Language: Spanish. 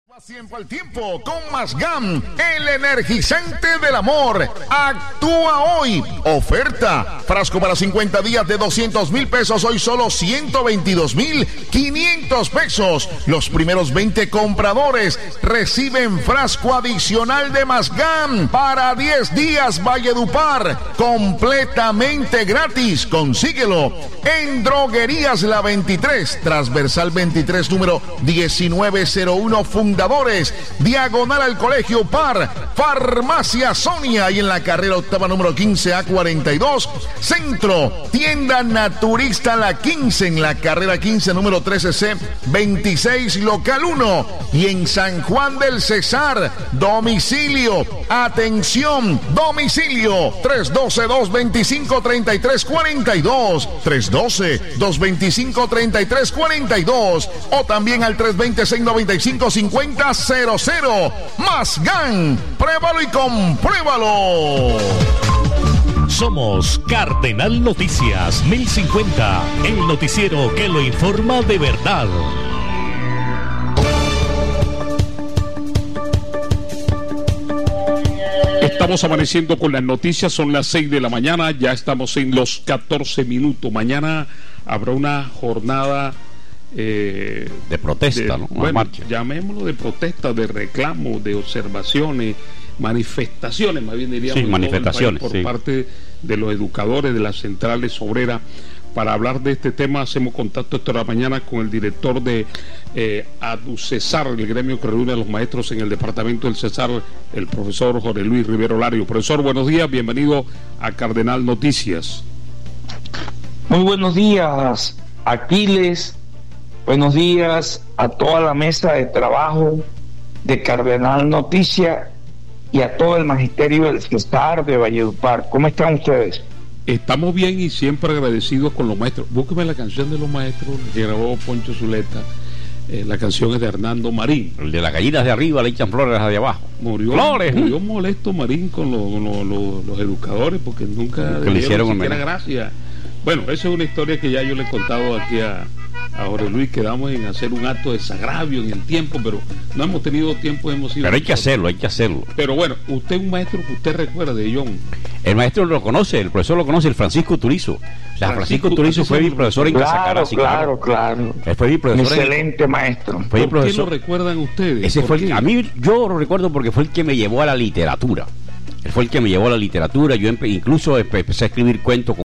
Tiempo al tiempo con Masgam, el energizante del amor. Actúa hoy. Oferta: frasco para 50 días de 200,000 pesos, hoy solo 122,500 pesos. Los primeros 20 compradores reciben frasco adicional de Masgam para 10 días. Valledupar, completamente gratis. Consíguelo en Droguerías La 23, transversal 23, número 1901, Fundadores, diagonal al Colegio Par, Farmacia Sonia, y en la carrera octava número 15A42, Centro, tienda naturista La 15, en la carrera 15 número 13C26, local 1, y en San Juan del Cesar, domicilio, atención, domicilio, 312-225-3342, 312-225-3342, o también al 320-695-5000. Masgam, pruébalo y compruébalo. Somos Cardenal Noticias 1050, el noticiero que lo informa de verdad. Estamos amaneciendo con las noticias, son las 6 de la mañana, ya estamos en los 14 minutos. Mañana habrá una jornada de protesta, ¿no? Bueno, marcha. Llamémoslo de protesta, de reclamo, de observaciones, manifestaciones, más bien diríamos, sí, manifestaciones, por parte de los educadores de las centrales obreras. Para hablar de este tema hacemos contacto esta hora mañana con el director de ADUCESAR, el gremio que reúne a los maestros en el departamento del Cesar, el profesor Jorge Luis Rivero Lario. Profesor, buenos días, bienvenido a Cardenal Noticias. Muy buenos días, Aquiles. Buenos días a toda la mesa de trabajo de Cardenal Noticias y a todo el magisterio del Cesar de Valledupar. ¿Cómo están ustedes? Estamos bien y siempre agradecidos con los maestros. Búsqueme la canción de los maestros que grabó Poncho Zuleta. La canción es de Hernando Marín. El de las gallinas de arriba le echan flores a de abajo. Murió molesto Marín con los educadores porque nunca le hicieron siquiera gracia. Bueno, esa es una historia que ya yo le he contado aquí a Jorge Luis. Quedamos en hacer un acto de desagravio en el tiempo, pero no hemos tenido tiempo, pero hay que hacerlo. Pero bueno, usted es un maestro que usted recuerda de John. El maestro lo conoce, el profesor lo conoce, el Francisco Turizo. O sea, Francisco Turizo fue mi profesor en Casacaras. Claro. Él fue mi profesor. Excelente maestro. ¿Por qué lo recuerdan ustedes? Ese fue a mí, yo lo recuerdo porque fue el que me llevó a la literatura. Él fue el que me llevó a la literatura. Yo incluso empecé a escribir cuentos